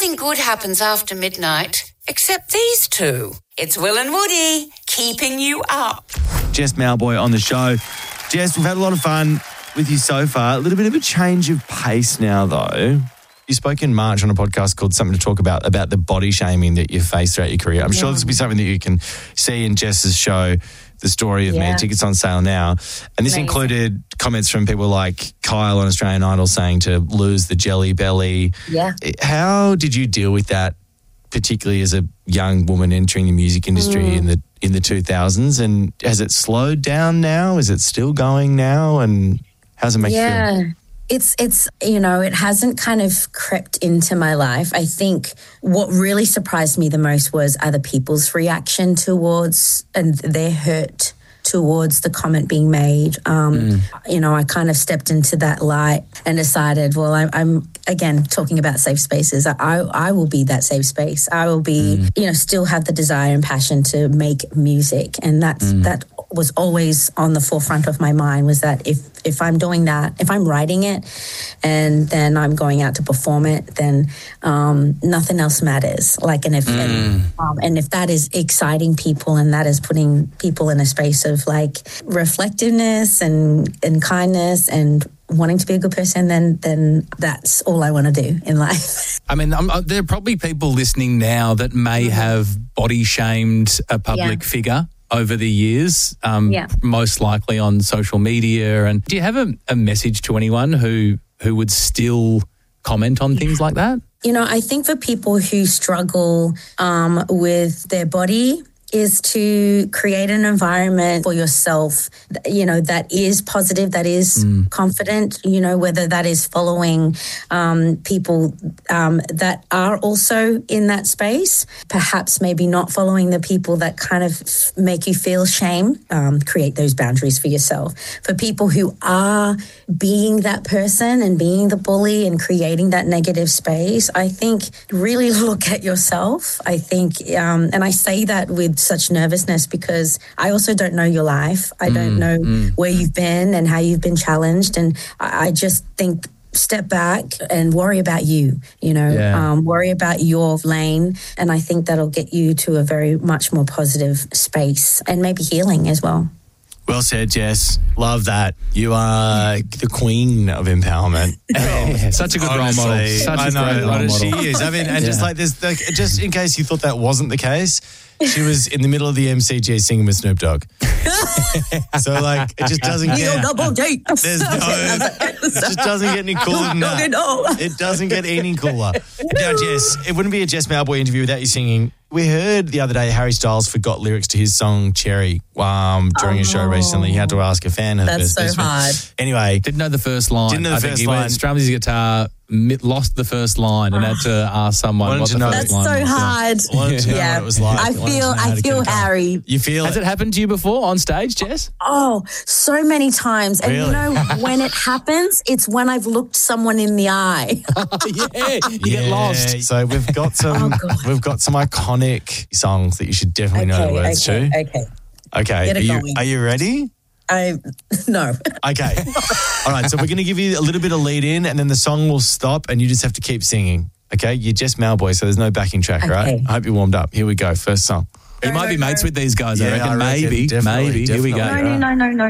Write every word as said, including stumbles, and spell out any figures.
Nothing good happens after midnight, except these two. It's Will and Woody, keeping you up. Jess Mauboy on the show. Jess, we've had a lot of fun with you so far. A little bit of a change of pace now, though. You spoke in March on a podcast called Something to Talk About, about the body shaming that you've faced throughout your career. I'm yeah. sure this will be something that you can see in Jess's show, The Story of yeah. Me. Tickets on sale now. And this Amazing. included comments from people like Kyle on Australian Idol saying to lose the jelly belly. Yeah. How did you deal with that, particularly as a young woman entering the music industry mm. in the in the two thousands? And has it slowed down now? Is it still going now? And how's it make yeah. you feel? It's, it's you know, it hasn't kind of crept into my life. I think what really surprised me the most was other people's reaction towards and their hurt towards the comment being made. Um, mm. You know, I kind of stepped into that light and decided, well, I, I'm, again, talking about safe spaces. I, I will be that safe space. I will be, mm. you know, still have the desire and passion to make music. And that's, mm. that was always on the forefront of my mind, was that if, if I'm doing that, if I'm writing it and then I'm going out to perform it, then um, nothing else matters. Like, and if, mm. and, um, and if that is exciting people and that is putting people in a space of like reflectiveness and, and kindness and wanting to be a good person, then then that's all I want to do in life. I mean, I'm, there are probably people listening now that may mm-hmm. have body shamed a public yeah. figure over the years, um, yeah. most likely on social media. And do you have a, a message to anyone who who would still comment on yeah. things like that? You know, I think for people who struggle um, with their body, is to create an environment for yourself, you know, that is positive, that is mm. confident, you know, whether that is following um, people um, that are also in that space, perhaps maybe not following the people that kind of f- make you feel shame, um, create those boundaries for yourself. For people who are being that person and being the bully and creating that negative space, I think really look at yourself. I think, um, and I say that with such nervousness because I also don't know your life. I don't mm, know mm. where you've been and how you've been challenged. And I, I just think step back and worry about you, you know, yeah. um, worry about your lane. And I think that'll get you to a very much more positive space and maybe healing as well. Well said, Jess. Love that. You are the queen of empowerment. Oh, such a good honestly, role model. Such I a know, great role model. She is. I mean, and yeah. just like this, like, just in case you thought that wasn't the case, she was in the middle of the M C G singing with Snoop Dogg. So, like, it just doesn't get... double G. There's no... It just doesn't get any cooler than that. It doesn't get any cooler. Now, Jess, it wouldn't be a Jess Mauboy interview without you singing. We heard the other day Harry Styles forgot lyrics to his song Cherry um, during oh. a show recently. He had to ask a fan. That's so hard. Anyway. Didn't know the first line. Didn't know the I first think he line. went, strummed his guitar, lost the first line and had to ask someone what the know. first That's line so was. hard. Wanted to know yeah. what it was like. I feel, I feel Harry. You feel Has it? it happened to you before on stage, Jess? Oh, so many times. And really? you know, when it happens, it's when I've looked someone in the eye. yeah, you yeah. get lost. So we've got some, oh, we've got some iconic songs that you should definitely okay, know the words okay, to. Okay. Okay. Are you, are you ready? I no. Okay. All right. So we're going to give you a little bit of lead in, and then the song will stop, and you just have to keep singing. Okay. You're Jess Mauboy, so there's no backing track, okay. right? I hope you're warmed up. Here we go. First song. You might be mates with these guys. Yeah, I reckon. I reckon maybe. definitely, maybe. Definitely. Here we go. No, no, no, no, no.